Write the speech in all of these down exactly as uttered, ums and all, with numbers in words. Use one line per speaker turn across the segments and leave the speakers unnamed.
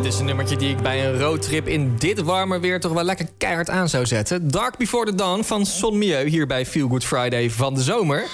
Dit is een nummertje die ik bij een roadtrip in dit warme weer toch wel lekker keihard aan zou zetten. Dark Before the Dawn van Son Mieu hier bij Feel Good Friday van de zomer.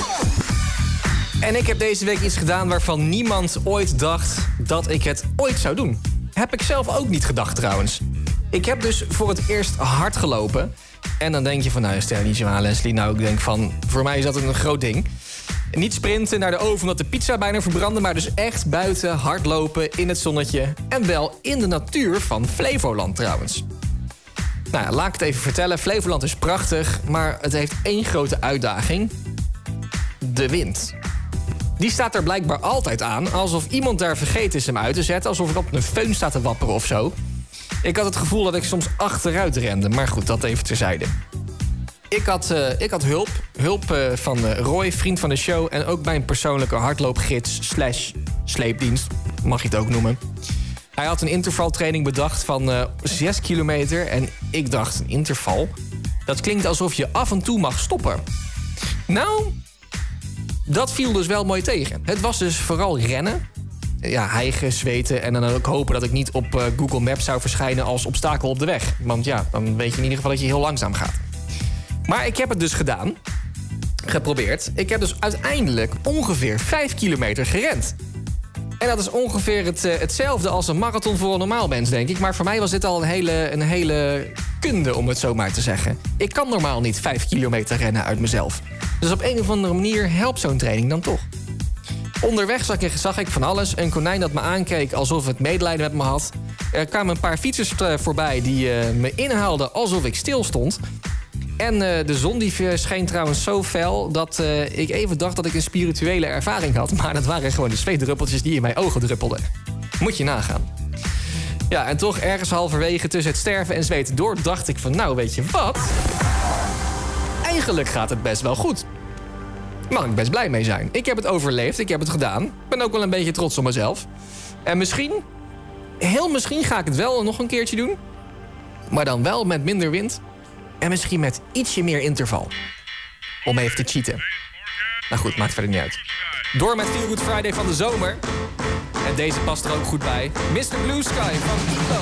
En ik heb deze week iets gedaan waarvan niemand ooit dacht dat ik het ooit zou doen. Heb ik zelf ook niet gedacht trouwens. Ik heb dus voor het eerst hard gelopen. En dan denk je van, nou stel niet zo aan Leslie. Nou, ik denk van, voor mij is dat een groot ding. Niet sprinten naar de oven omdat de pizza bijna verbrandde, maar dus echt buiten hardlopen in het zonnetje. En wel in de natuur van Flevoland trouwens. Nou ja, laat ik het even vertellen. Flevoland is prachtig, maar het heeft één grote uitdaging. De wind. Die staat er blijkbaar altijd aan, alsof iemand daar vergeten is hem uit te zetten. Alsof ik op een föhn sta te wapperen of zo. Ik had het gevoel dat ik soms achteruit rende, maar goed, dat even terzijde. Ik had, uh, ik had hulp. Hulp uh, van uh, Roy, vriend van de show. En ook mijn persoonlijke hardloopgids slash sleepdienst. Mag je het ook noemen. Hij had een intervaltraining bedacht van uh, zes kilometer. En ik dacht, een interval? Dat klinkt alsof je af en toe mag stoppen. Nou, dat viel dus wel mooi tegen. Het was dus vooral rennen. Ja, hijgen, zweten en dan ook hopen dat ik niet op uh, Google Maps zou verschijnen als obstakel op de weg. Want ja, dan weet je in ieder geval dat je heel langzaam gaat. Maar ik heb het dus gedaan. Geprobeerd. Ik heb dus uiteindelijk ongeveer vijf kilometer gerend. En dat is ongeveer het, uh, hetzelfde als een marathon voor een normaal mens, denk ik. Maar voor mij was dit al een hele, een hele kunde, om het zo maar te zeggen. Ik kan normaal niet vijf kilometer rennen uit mezelf. Dus op een of andere manier helpt zo'n training dan toch. Onderweg zag ik, zag ik van alles. Een konijn dat me aankeek alsof het medelijden met me had. Er kwamen een paar fietsers voorbij die uh, me inhaalden alsof ik stil stond. En uh, de zon die scheen trouwens zo fel dat uh, ik even dacht dat ik een spirituele ervaring had. Maar dat waren gewoon de zweetdruppeltjes die in mijn ogen druppelden. Moet je nagaan. Ja, en toch ergens halverwege tussen het sterven en zweten door dacht ik van, nou weet je wat? Eigenlijk gaat het best wel goed. Mag ik best blij mee zijn. Ik heb het overleefd, ik heb het gedaan. Ik ben ook wel een beetje trots op mezelf. En misschien, heel misschien ga ik het wel nog een keertje doen. Maar dan wel met minder wind. En misschien met ietsje meer interval. Om even te cheaten. Nou goed, maakt verder niet uit. Door met Feel Good Friday van de zomer. En deze past er ook goed bij. mister Blue Sky van Ilo.